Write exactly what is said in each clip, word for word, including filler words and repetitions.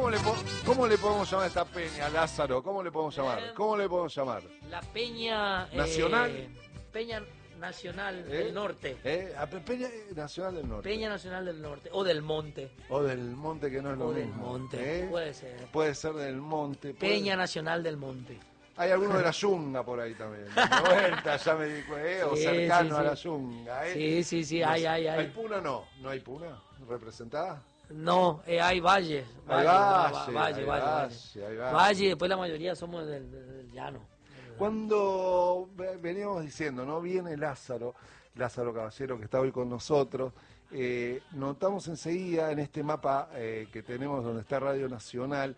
¿Cómo le, po ¿Cómo le podemos llamar a esta peña, Lázaro? ¿Cómo le podemos llamar? ¿Cómo le podemos llamar? La Peña... ¿Nacional? Eh, Peña Nacional ¿Eh? del Norte. ¿Eh? Peña Nacional del Norte. Peña Nacional del Norte. O del Monte. O del Monte, que no es lo o mismo. del Monte. ¿Eh? Puede ser. Puede ser del Monte. Peña puede... Nacional del Monte. Hay algunos de la Yunga por ahí también. De vuelta, ya me dijo, ¿eh? O Sí, cercano sí, a sí. la Yunga, ¿eh? Sí, sí, sí, No hay, sé. hay, hay. ¿Hay Puna no? ¿No hay Puna representada? No, eh, hay valles. Hay Valle, valle, valle, hay valle, valle, hay valle. Valle, después la mayoría somos del, del- del llano. Cuando ve- veníamos diciendo, ¿no? Viene Lázaro, Lázaro Caballero, que está hoy con nosotros, eh, notamos enseguida en este mapa eh, que tenemos donde está Radio Nacional,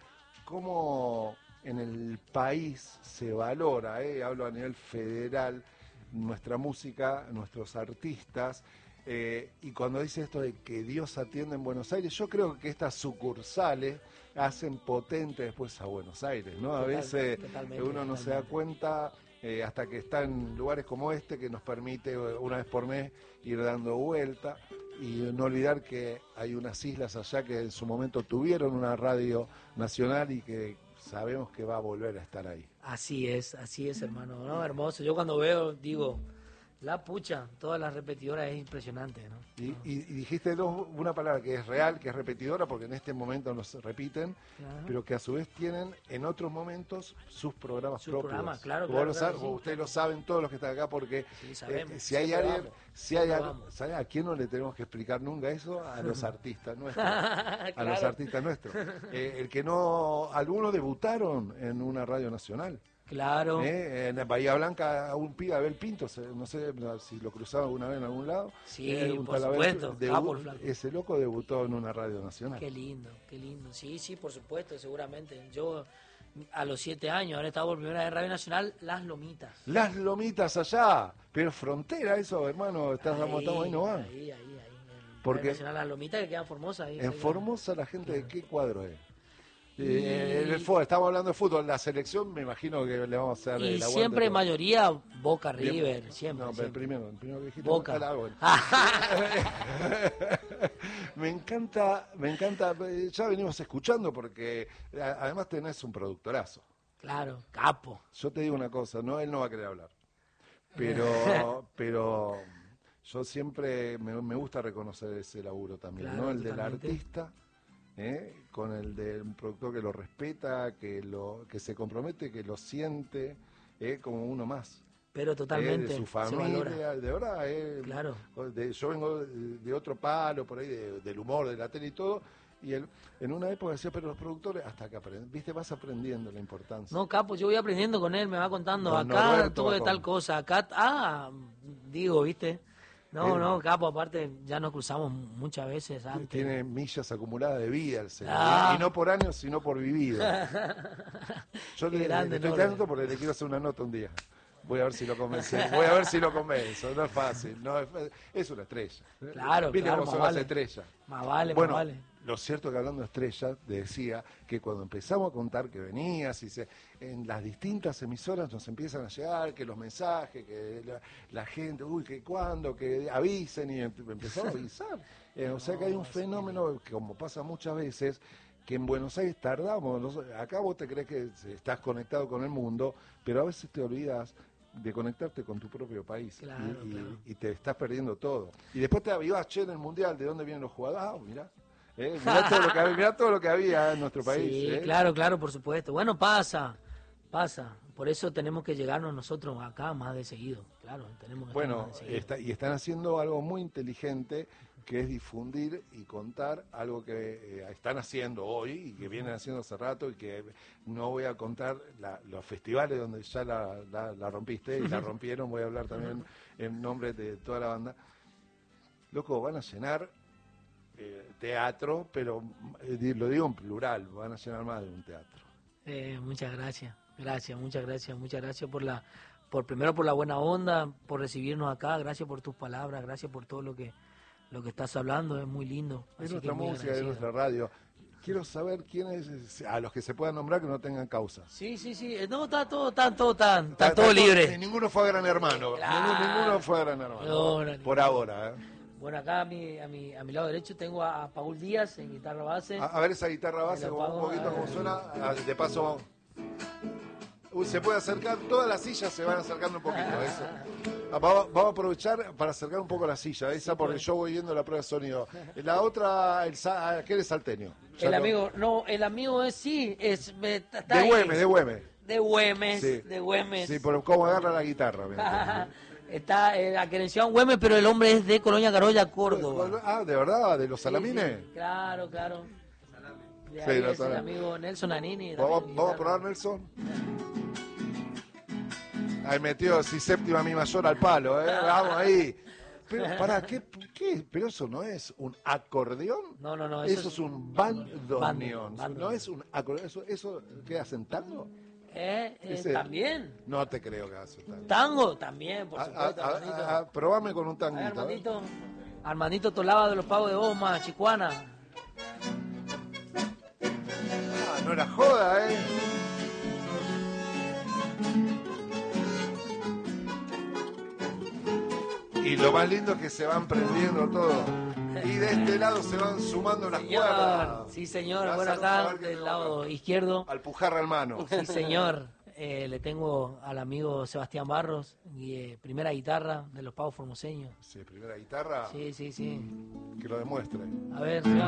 cómo en el país se valora, eh, hablo a nivel federal, nuestra música, nuestros artistas, eh, y cuando dice esto de que Dios atiende en Buenos Aires, yo creo que estas sucursales hacen potente después a Buenos Aires, ¿no? A Total, veces totalmente, uno no se da totalmente. cuenta eh, hasta que está en lugares como este, que nos permite eh, una vez por mes ir dando vuelta, y no olvidar que hay unas islas allá que en su momento tuvieron una radio nacional y que sabemos que va a volver a estar ahí. Así es, así es, hermano, ¿no? Hermoso. Yo cuando veo, digo, la pucha, todas las repetidoras es impresionante, ¿no? Y, y- y dijiste dos, una palabra que es real, que es repetidora, porque en este momento nos repiten, Claro. pero que a su vez tienen en otros momentos sus programas Sus propios. programas, claro, Vos claro, lo claro, sabes, sí, ustedes claro. lo saben todos los que están acá, porque Sí, sabemos, eh, si hay siempre alguien, vamos, si hay siempre algo, vamos. ¿sabes a quién no le tenemos que explicar nunca eso? A los artistas nuestros. A los Claro. artistas nuestros. Eh, el que no, algunos debutaron en una radio nacional. Claro. Eh, En Bahía Blanca, un pibe, Abel Pinto, se- no sé si lo cruzaba alguna vez en algún lado. Sí, Eh, un por tal Abel supuesto, Pinto, capo debu- el flaco. ese loco debutó en una radio nacional. Qué lindo, qué lindo. Sí, sí, por supuesto, seguramente. Yo a los siete años, ahora estaba por primera vez en Radio Nacional, Las Lomitas. Las Lomitas allá, pero frontera eso, hermano, estamos, estamos ahí no van. Ahí, ahí, ahí. En Porque- Radio Nacional Las Lomitas que queda en Formosa. Ahí, En ahí, Formosa la gente de qué cuadro es. Y- Eh, en el fútbol, estamos hablando de fútbol, la selección me imagino que le vamos a hacer Y el aguante siempre, todo. mayoría, Boca Bien. River, siempre. No, pero el siempre. primero, el primero que dijiste. Boca. Ah, bueno. Me encanta, me encanta, eh, ya venimos escuchando porque a- además tenés un productorazo. Claro, capo. Yo te digo una cosa, no, él no va a querer hablar, pero, pero yo siempre me, me gusta reconocer ese laburo también, Claro, ¿no? El del totalmente. artista, ¿eh? Con el de un productor que lo respeta, que lo, que se compromete, que lo siente, ¿eh? Como uno más. Pero ¿eh? totalmente. De su se valora. familia, de verdad, ¿eh? Claro. De- yo vengo de, de otro palo, por ahí, de- del humor, de la tele y todo, y él, en una época decía, pero los productores, hasta que aprenden, viste, vas aprendiendo la importancia. No, capo, yo voy aprendiendo con él, me va contando. Don Acá Norberto tuve Bacón. tal cosa, acá, ah, digo, ¿viste? No, Él- no, capo, aparte ya nos cruzamos muchas veces antes. Tiene millas acumuladas de vida el señor, Ah. y no por años, sino por vivido. Yo Qué le, grande, le estoy Norberto. tanto porque le quiero hacer una nota un día. Voy a ver si lo convenzo. Voy a ver si lo convenzo. No es fácil. No es, fácil. Es una estrella. Claro, ¿Viste claro, cómo son más las vale. estrellas? Más vale, Bueno, más vale. lo cierto que hablando de estrellas, decía que cuando empezamos a contar que venías y se, en las distintas emisoras nos empiezan a llegar, que los mensajes, que la, la gente, uy, que cuándo, que avisen, y empe- empezamos a avisar. Eh, o sea que hay un fenómeno, que como pasa muchas veces, que en Buenos Aires tardamos. Nos- acá vos te crees que estás conectado con el mundo, pero a veces te olvidas de conectarte con tu propio país. Claro, y, y- claro. y te estás perdiendo todo. Y después te avivás, che, en el Mundial, ¿de dónde vienen los jugadores? Ah, mirá. Eh, mirá, todo lo que había, mirá todo lo que había en nuestro país. Sí, eh. claro, claro, por supuesto. Bueno, pasa, pasa. Por eso tenemos que llegarnos nosotros acá más de seguido. Claro, tenemos que estar Bueno, más de seguido. está- y están haciendo algo muy inteligente, que es difundir y contar algo que eh, están haciendo hoy y que vienen haciendo hace rato, y que no voy a contar la- los festivales donde ya la, la- la rompiste y la rompieron, voy a hablar también en nombre de toda la banda. Loco, van a llenar eh, teatro, pero eh, lo digo en plural, van a llenar más de un teatro. Eh, muchas gracias, gracias, muchas gracias, muchas gracias por la, por primero por la buena onda, por recibirnos acá, gracias por tus palabras, gracias por todo lo que, lo que estás hablando, es muy lindo. Es así nuestra que muy música, es agradecido. nuestra radio. Quiero saber quiénes, a los que se puedan nombrar que no tengan causa. Sí, sí, sí, eh, no, está todo, está todo, está, está Está- todo está libre. Ninguno fue a Gran Hermano. Claro. Ninguno, ninguno fue a Gran Hermano. No, no, por ninguno. ahora. ¿eh? Bueno, acá a mi, a mi, a mi lado derecho tengo a, a Paul Díaz en guitarra base. A, a ver esa guitarra base, Me lo como un pago, poquito a cómo ver. suena. Ah, de paso, vamos. Uy, se puede acercar, todas las sillas se van acercando un poquito. Eso. Ah, Vamos, vamos a aprovechar para acercar un poco la silla, esa Sí, porque pues. yo voy viendo la prueba de sonido. La otra, el, sa- aquel es salteño. Ya El lo- amigo, no, el amigo es sí, es me- está De ahí. Güemes, de Güemes. De Güemes, Sí. de Güemes. Sí, por cómo agarra la guitarra. mirá. Está eh, acredenciado en Güemes, pero el hombre es de Colonia Carolla, Córdoba. Ah, ¿de verdad? ¿De los Sí, salamines? sí, claro, claro. De Sí, ahí los es el salamines. amigo Nelson Anini. ¿Vamos, también, vamos a guitarra. probar, Nelson? Ahí metió, si séptima mi mayor al palo, ¿eh? Vamos ahí. Pero, pará, ¿qué, qué? Pero eso no es un acordeón. No, no, no. Eso, es un bandoneón. bandoneón. No es un acordeón. ¿Eso, eso qué hacen tango? Eh, eh, Ese- también. No te creo que hacen tango. Tango también, por A- supuesto, a- a- Armandito. a- a- probame con un A ver, tanguito. ¿eh? Armandito. Armandito Tolaba de los Pagos de Osma, Chicuana. Ah, no era joda, ¿eh? Y lo más lindo es que se van prendiendo todo. Y de este lado se van sumando las Señor, cuerdas. sí señor, Vas bueno a- a acá ver qué del te lado toca. izquierdo, Al pujarra hermano. sí señor, eh, le tengo al amigo Sebastián Barros, y, eh, primera guitarra de los Pagos Formoseños. Sí, primera guitarra, Sí, sí, sí. que lo demuestre. A ver, Seba.